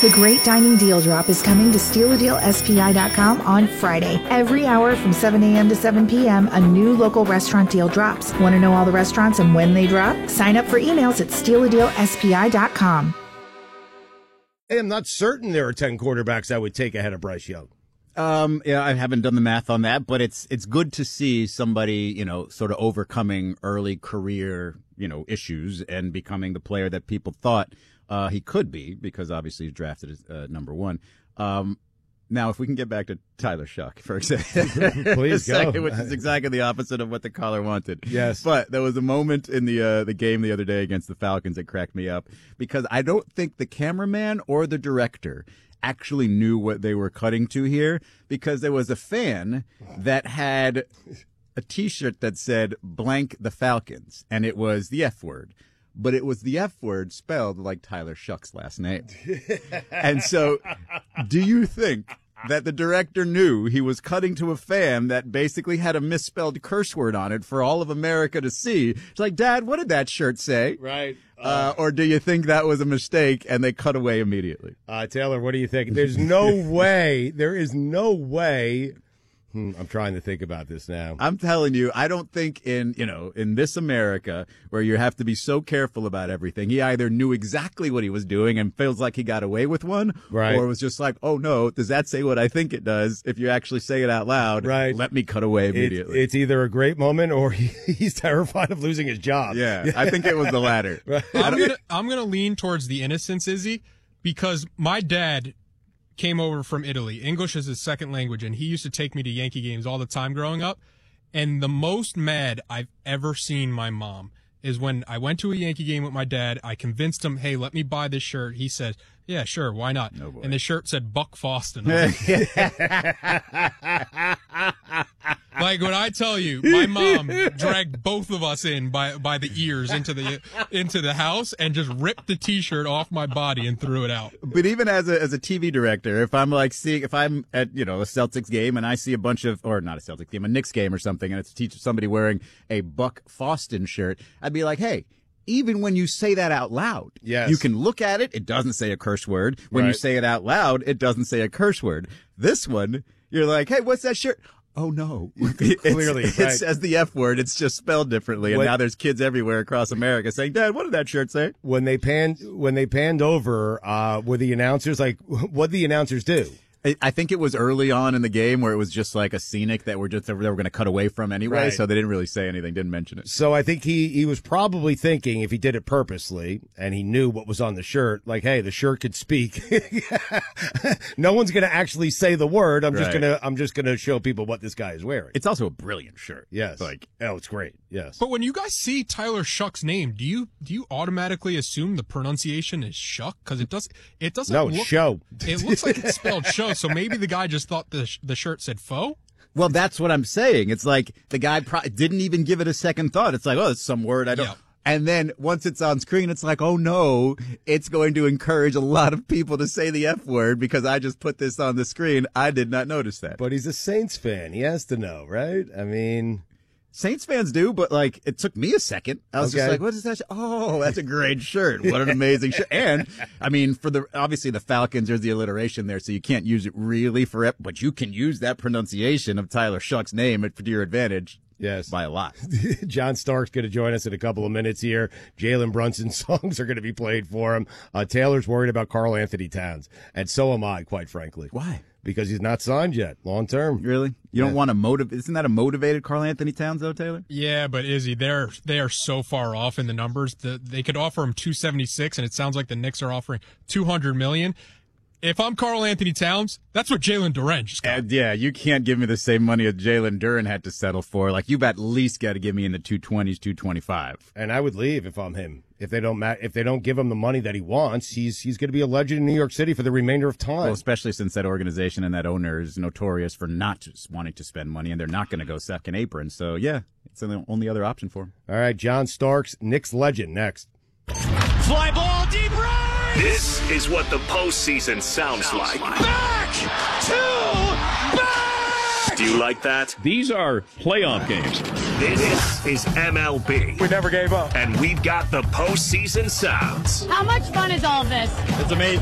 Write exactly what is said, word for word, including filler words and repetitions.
The Great Dining Deal Drop is coming to steal a deal S P I dot com on Friday. Every hour from seven a.m. to seven p.m., a new local restaurant deal drops. Want to know all the restaurants and when they drop? Sign up for emails at steal a deal S P I dot com. Hey, I'm not certain there are ten quarterbacks I would take ahead of Bryce Young. Um, yeah, I haven't done the math on that, but it's it's good to see somebody, you know, sort of overcoming early career, you know, issues and becoming the player that people thought uh, he could be, because obviously he's drafted as uh, number one. Um, now, if we can get back to Tyler Shough for a second, Please go. second, which is exactly the opposite of what the caller wanted. Yes, but there was a moment in the uh, the game the other day against the Falcons that cracked me up, because I don't think the cameraman or the director actually knew what they were cutting to here, because there was a fan that had a T-shirt that said blank the Falcons, and it was the F word. But it was the F word spelled like Tyler Shough's last name. And so do you think that the director knew he was cutting to a fan that basically had a misspelled curse word on it for all of America to see? It's like, Dad, what did that shirt say? Right. Uh, Uh, or do you think that was a mistake and they cut away immediately? Uh, Taylor, what do you think? There's no way. There is no way. Hmm, I'm trying to think about this now. I'm telling you, I don't think in, you know, in this America where you have to be so careful about everything, he either knew exactly what he was doing and feels like he got away with one, right, or was just like, oh no, does that say what I think it does? If you actually say it out loud, right, let me cut away immediately. It, it's either a great moment or he, he's terrified of losing his job. Yeah, I think it was the latter. Right. I'm gonna, I'm gonna lean towards the innocence, Izzy, because my dad came over from Italy. English is his second language, and he used to take me to Yankee games all the time growing up. And the most mad I've ever seen my mom is when I went to a Yankee game with my dad. I convinced him, hey, let me buy this shirt. He says, yeah, sure, why not? Oh, and the shirt said Buck Foston on it. Like when I tell you, my mom dragged both of us in by by the ears into the into the house and just ripped the T-shirt off my body and threw it out. But even as a as a T V director, if I'm like seeing, if I'm at, you know, a Celtics game and I see a bunch of, or not a Celtics game, a Knicks game or something, and it's a teacher, somebody wearing a Buck Foston shirt, I'd be like, hey, even when you say that out loud, yes, you can look at it, it doesn't say a curse word. When right, you say it out loud, it doesn't say a curse word. This one, you're like, hey, what's that shirt? Oh, no. Clearly, it right, says the F word. It's just spelled differently. And when, now there's kids everywhere across America saying, Dad, what did that shirt say? When they panned, when they panned over, uh, were the announcers like, what did the announcers do? I think it was early on in the game where it was just like a scenic that we're just they were going to cut away from anyway, right, so they didn't really say anything, didn't mention it. So I think he he was probably thinking, if he did it purposely and he knew what was on the shirt, like, hey, the shirt could speak. No one's going to actually say the word. I'm just Right. going to I'm just going to show people what this guy is wearing. It's also a brilliant shirt. Yes. Like, oh, it's great. Yes. But when you guys see Tyler Shough's name, do you do you automatically assume the pronunciation is Shuck? Because it does it doesn't No, look, show. It looks like it's spelled show. So maybe the guy just thought the sh- the shirt said faux. well, that's what I'm saying. It's like the guy pro- didn't even give it a second thought. It's like, oh, it's some word I don't. Yeah. And then once it's on screen, it's like, oh no, it's going to encourage a lot of people to say the F word because I just put this on the screen. I did not notice that. But he's a Saints fan. He has to know, right? I mean, Saints fans do, but like it took me a second. I was Okay. just like, what is that? Sh- Oh, that's a great shirt. What an amazing shirt. And I mean, for the, obviously the Falcons, there's the alliteration there, so you can't use it really for it, but you can use that pronunciation of Tyler Shough's name to your advantage. yes. By a lot. John Stark's going to join us in a couple of minutes here. Jalen Brunson songs are going to be played for him. Uh, Taylor's worried about Karl Anthony Towns, and so am I, quite frankly. Why? Because he's not signed yet, long term. Really? You Yeah. don't want to motivate? Isn't that a motivated Karl Anthony Towns, though, Taylor? Yeah, but Izzy, they're they are so far off in the numbers. The, they could offer him two seventy-six, and it sounds like the Knicks are offering two hundred million. If I'm Karl Anthony Towns, that's what Jalen Duren just got. And yeah, you can't give me the same money as Jalen Duren had to settle for. Like, you've at least got to give me in the two twenties, two twenty-five. And I would leave if I'm him. If they don't ma- if they don't give him the money that he wants, he's he's going to be a legend in New York City for the remainder of time. Well, especially since that organization and that owner is notorious for not just wanting to spend money, and they're not going to go second apron. So, yeah, it's the only other option for him. All right, John Starks, Knicks legend, next. Fly ball deep right. This is what the postseason sounds, sounds like. like. Back to back. Do you like that? These are playoff games. This is M L B. We never gave up. And we've got the postseason sounds. How much fun is all this? It's amazing.